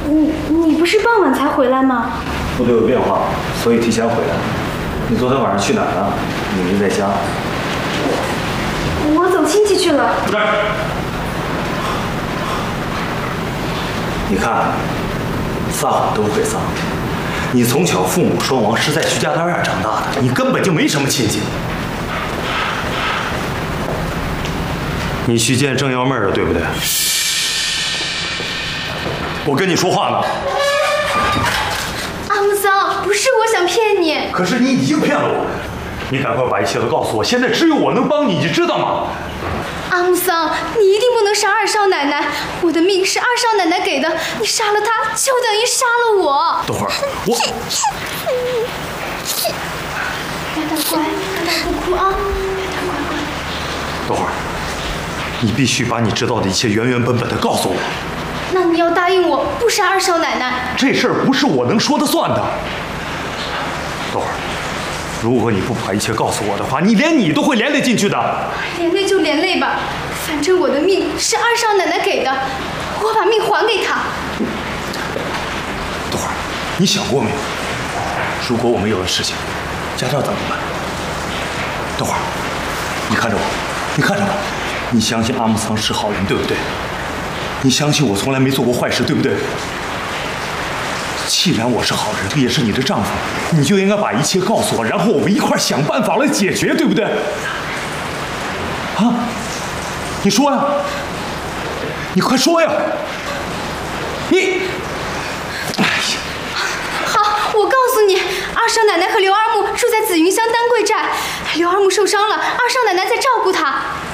你不是傍晚才回来吗？ 部队有变化，所以提前回来。你昨天晚上去哪儿了？你没在家。 我走亲戚去了。 不是。你看，撒谎都会撒。你从小父母双亡，是在徐家大院长大的，你根本就没什么亲戚。你徐建正要妹儿了，对不对？我跟你说话呢。 阿木桑，不是我想骗你。 可是你已经骗了我，你赶快把一切都告诉我，现在只有我能帮你，你知道吗？ 阿木桑，你一定不能杀二少奶奶，我的命是二少奶奶给的，你杀了她就等于杀了我。 等会儿，我。 丫头乖，丫头不哭啊，丫头乖乖。 等会儿，你必须把你知道的一切原原本本的告诉我。 那你要答应我不杀二少奶奶。 这事儿不是我能说的算的。等会儿，如果你不把一切告诉我的话，连你都会连累进去的。 连累就连累吧，反正我的命是二少奶奶给的，我把命还给她。 等会儿，你想过没有？如果我们有了事情，家长怎么办？等会儿，你看着我，你看着我，你相信阿木桑是好人，对不对？你相信我从来没做过坏事，对不对？既然我是好人，也是你的丈夫，你就应该把一切告诉我，然后我们一块想办法来解决，对不对？啊，你说呀，你快说呀！你，哎呀， 好，我告诉你，二少奶奶和刘二木住在紫云乡丹桂寨，刘二木受伤了，二少奶奶在照顾他。